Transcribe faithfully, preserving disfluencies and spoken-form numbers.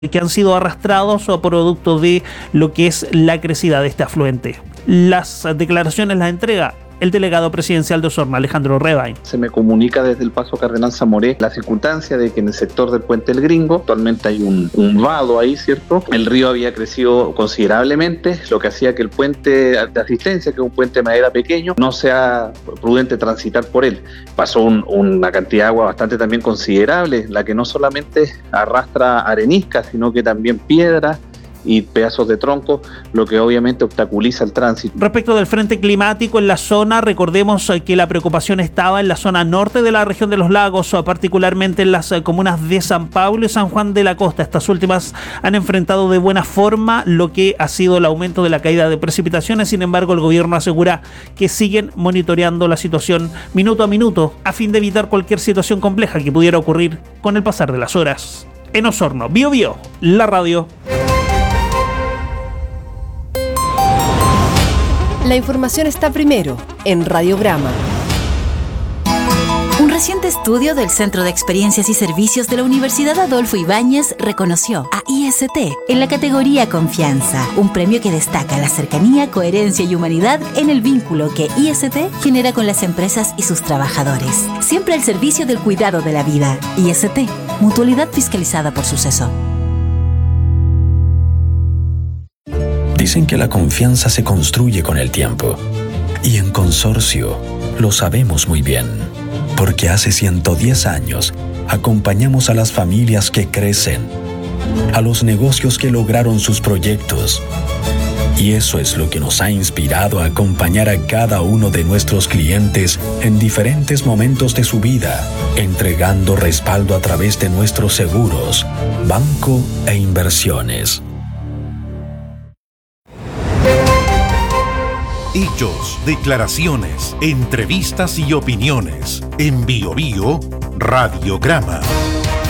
que han sido arrastrados o producto de lo que es la crecida de este afluente. Las declaraciones las entrega el delegado presidencial de Osorno, Alejandro Rebain. Se me comunica desde el Paso Cardenal Zamoré la circunstancia de que en el sector del Puente El Gringo actualmente hay un, un vado ahí, ¿cierto? El río había crecido considerablemente, lo que hacía que el puente de asistencia, que es un puente de madera pequeño, no sea prudente transitar por él. Pasó un, una cantidad de agua bastante también considerable, la que no solamente arrastra arenisca, sino que también piedras y pedazos de tronco, lo que obviamente obstaculiza el tránsito. Respecto del frente climático en la zona, recordemos que la preocupación estaba en la zona norte de la región de los lagos, particularmente en las comunas de San Pablo y San Juan de la Costa. Estas últimas han enfrentado de buena forma lo que ha sido el aumento de la caída de precipitaciones. Sin embargo, el gobierno asegura que siguen monitoreando la situación minuto a minuto a fin de evitar cualquier situación compleja que pudiera ocurrir con el pasar de las horas. En Osorno, Bio Bio, la radio. La información está primero en Radiograma. Un reciente estudio del Centro de Experiencias y Servicios de la Universidad Adolfo Ibáñez reconoció a I S T en la categoría Confianza, un premio que destaca la cercanía, coherencia y humanidad en el vínculo que I S T genera con las empresas y sus trabajadores. Siempre al servicio del cuidado de la vida. I S T, mutualidad fiscalizada por Suceso. Dicen que la confianza se construye con el tiempo. Y en Consorcio lo sabemos muy bien. Porque hace ciento diez años acompañamos a las familias que crecen, a los negocios que lograron sus proyectos. Y eso es lo que nos ha inspirado a acompañar a cada uno de nuestros clientes en diferentes momentos de su vida, entregando respaldo a través de nuestros seguros, banco e inversiones. Hechos, declaraciones, entrevistas y opiniones. En Bio Bio, Radiograma.